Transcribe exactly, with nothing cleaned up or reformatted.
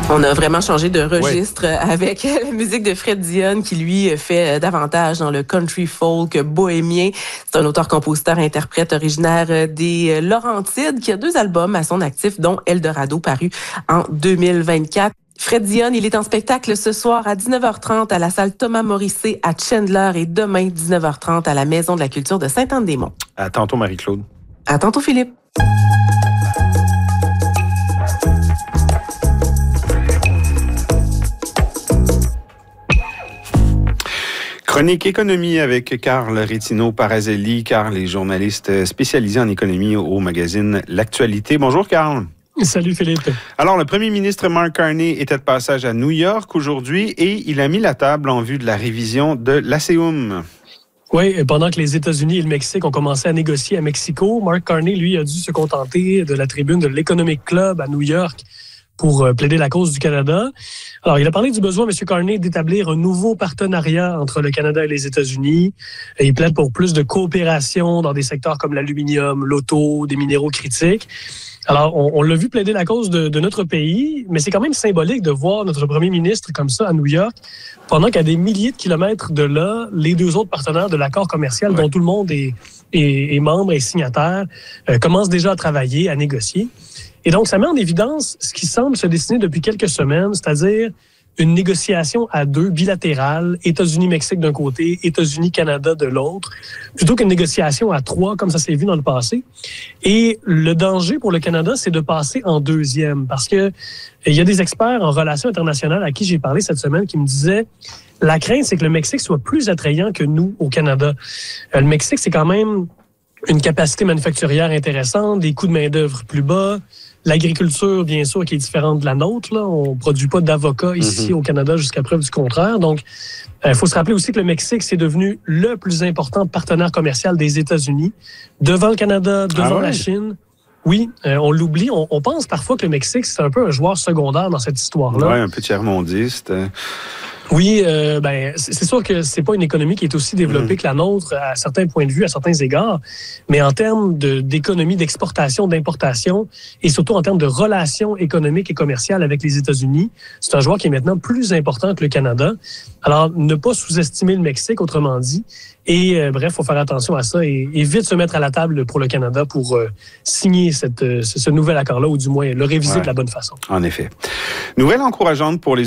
On a vraiment changé de registre ouais. avec la musique de Fred Dionne qui, lui, fait davantage dans le country folk bohémien. C'est un auteur-compositeur-interprète originaire des Laurentides qui a deux albums à son actif, dont Eldorado, paru en deux mille vingt-quatre. Fred Dionne, il est en spectacle ce soir à dix-neuf heures trente à la salle Thomas Morissé à Chandler et demain, dix-neuf heures trente à la Maison de la Culture de Sainte-Anne-des-Monts. À tantôt, Marie-Claude. À tantôt, Philippe. Chronique économie avec Carl Rétinaud-Parazelli. Carl est journaliste spécialisé en économie au magazine L'Actualité. Bonjour, Carl. Salut, Philippe. Alors, le premier ministre Mark Carney était de passage à New York aujourd'hui et il a mis la table en vue de la révision de l'A C E U M. Oui, pendant que les États-Unis et le Mexique ont commencé à négocier à Mexico, Mark Carney, lui, a dû se contenter de la tribune de l'Economic Club à New York pour plaider la cause du Canada. Alors, il a parlé du besoin, M. Carney, d'établir un nouveau partenariat entre le Canada et les États-Unis. Et il plaide pour plus de coopération dans des secteurs comme l'aluminium, l'auto, des minéraux critiques. Alors, on, on l'a vu plaider la cause de, de notre pays, mais c'est quand même symbolique de voir notre premier ministre comme ça à New York, pendant qu'à des milliers de kilomètres de là, les deux autres partenaires de l'accord commercial, ouais. dont tout le monde est, est, est membre et signataire, euh, commencent déjà à travailler, à négocier. Et donc, ça met en évidence ce qui semble se dessiner depuis quelques semaines, c'est-à-dire une négociation à deux, bilatérale, États-Unis-Mexique d'un côté, États-Unis-Canada de l'autre, plutôt qu'une négociation à trois, comme ça s'est vu dans le passé. Et le danger pour le Canada, c'est de passer en deuxième, parce que il y a des experts en relations internationales à qui j'ai parlé cette semaine qui me disaient la crainte, c'est que le Mexique soit plus attrayant que nous au Canada. Le Mexique, c'est quand même une capacité manufacturière intéressante, des coûts de main-d'œuvre plus bas, l'agriculture, bien sûr, qui est différente de la nôtre. Là. On ne produit pas d'avocats ici mm-hmm. au Canada jusqu'à preuve du contraire. Donc, il euh, faut se rappeler aussi que le Mexique, c'est devenu le plus important partenaire commercial des États-Unis, devant le Canada, devant ah ouais. la Chine. Oui, euh, on l'oublie. On, on pense parfois que le Mexique, c'est un peu un joueur secondaire dans cette histoire-là. Oui, un peu tiers-mondiste. Oui, euh, ben c'est sûr que c'est pas une économie qui est aussi développée mmh. que la nôtre à certains points de vue, à certains égards, mais en termes de, d'économie, d'exportation, d'importation, et surtout en termes de relations économiques et commerciales avec les États-Unis, c'est un joueur qui est maintenant plus important que le Canada. Alors, ne pas sous-estimer le Mexique, autrement dit, et euh, bref, il faut faire attention à ça et, et vite se mettre à la table pour le Canada pour euh, signer cette, euh, ce nouvel accord-là, ou du moins le réviser ouais. de la bonne façon. En effet. Nouvelle encourageante pour les